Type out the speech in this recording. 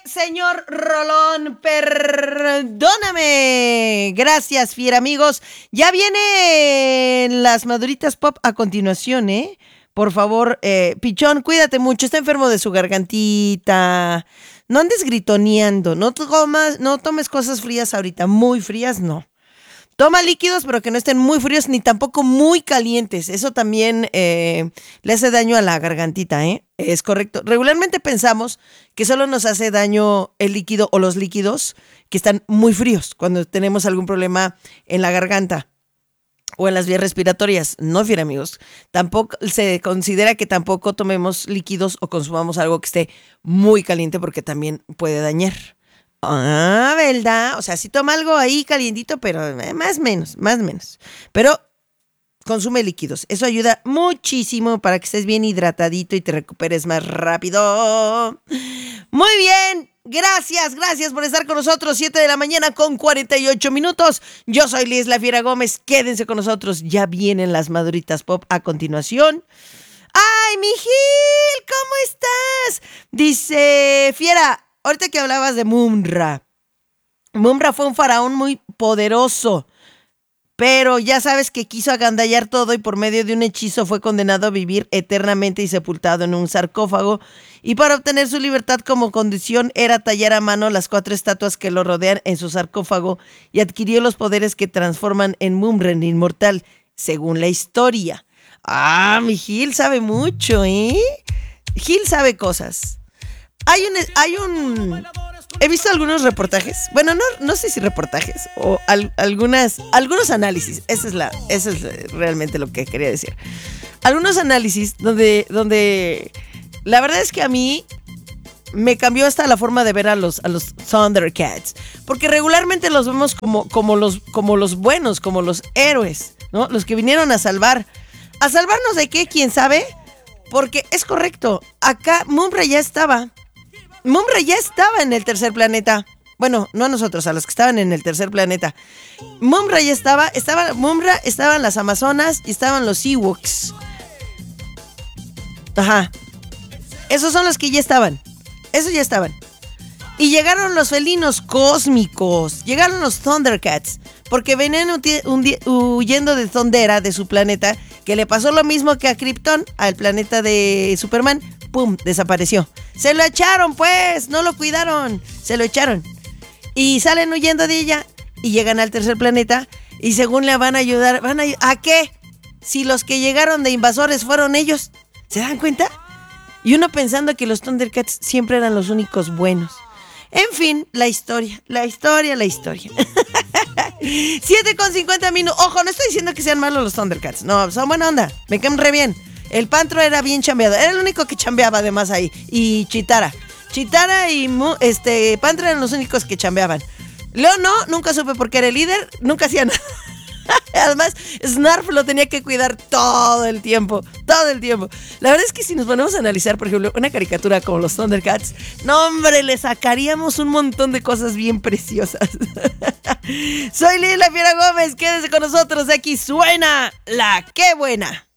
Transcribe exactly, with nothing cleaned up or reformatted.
señor Rolón, perdóname. Gracias, fiera amigos. Ya vienen las Maduritas Pop a continuación, ¿eh? Por favor, eh, Pichón, cuídate mucho. Está enfermo de su gargantita. No andes gritoneando. No tomas, no tomes cosas frías ahorita. Muy frías, no. Toma líquidos, pero que no estén muy fríos ni tampoco muy calientes. Eso también eh, le hace daño a la gargantita, ¿eh? Es correcto. Regularmente pensamos que solo nos hace daño el líquido o los líquidos que están muy fríos cuando tenemos algún problema en la garganta o en las vías respiratorias. No, fiera amigos. Tampoco se considera que tampoco tomemos líquidos o consumamos algo que esté muy caliente porque también puede dañar. Ah, ¿verdad? O sea, sí toma algo ahí calientito, pero más o menos, más o menos. Pero consume líquidos. Eso ayuda muchísimo para que estés bien hidratadito y te recuperes más rápido. Muy bien. Gracias, gracias por estar con nosotros. siete de la mañana con cuarenta y ocho minutos. Yo soy Liz La Fiera Gómez. Quédense con nosotros. Ya vienen las Maduritas Pop a continuación. ¡Ay, mi Gil! ¿Cómo estás? Dice Fiera, ahorita que hablabas de Mumra. Mumra fue un faraón muy poderoso, pero ya sabes que quiso agandallar todo y por medio de un hechizo fue condenado a vivir eternamente y sepultado en un sarcófago. Y para obtener su libertad como condición era tallar a mano las cuatro estatuas que lo rodean en su sarcófago y adquirió los poderes que transforman en Mumra en inmortal, según la historia. Ah, mi Gil sabe mucho, ¿eh? Gil sabe cosas. Hay un, hay un, he visto algunos reportajes, bueno, no, no sé si reportajes o al, algunas, algunos análisis, esa es la, eso es realmente lo que quería decir. Algunos análisis donde, donde, la verdad es que a mí me cambió hasta la forma de ver a los, a los Thundercats, porque regularmente los vemos como, como los, como los buenos, como los héroes, ¿no? Los que vinieron a salvar, a salvarnos de qué, quién sabe, porque es correcto, acá Mumra ya estaba. Mumra ya estaba en el tercer planeta. Bueno, no a nosotros, a los que estaban en el tercer planeta. Mumra ya estaba, estaba Mumra, estaban las Amazonas y estaban los Ewoks. Ajá. Esos son los que ya estaban. Esos ya estaban. Y llegaron los felinos cósmicos. Llegaron los Thundercats. Porque venían huyendo de Thundera, de su planeta, que le pasó lo mismo que a Krypton, al planeta de Superman. ¡Pum! Desapareció. Se lo echaron, pues. No lo cuidaron. Se lo echaron. Y salen huyendo de ella. Y llegan al tercer planeta. Y según le van a ayudar. ¿Van a, ¿a qué? Si los que llegaron de invasores fueron ellos. ¿Se dan cuenta? Y uno pensando que los Thundercats siempre eran los únicos buenos. En fin, la historia. La historia, la historia. siete con cincuenta minutos. Ojo, no estoy diciendo que sean malos los Thundercats. No, son buena onda. Me quedan re bien. El Pantro era bien chambeado. Era el único que chambeaba además ahí. Y Chitara. Chitara y este Pantro eran los únicos que chambeaban. Leo no, nunca supe por qué era el líder. Nunca hacía nada. Además, Snarf lo tenía que cuidar todo el tiempo. Todo el tiempo. La verdad es que si nos ponemos a analizar, por ejemplo, una caricatura como los Thundercats, no hombre, le sacaríamos un montón de cosas bien preciosas. Soy Liz La Fiera Gómez. Quédese con nosotros. Aquí suena la qué buena.